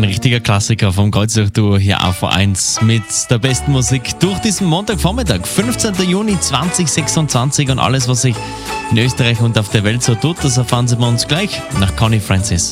Ein richtiger Klassiker vom Kreuzer-Duo hier auf V1 mit der besten Musik durch diesen Montagvormittag, 15. Juni 2026 und alles, was sich in Österreich und auf der Welt so tut, das erfahren Sie bei uns gleich nach Connie Francis.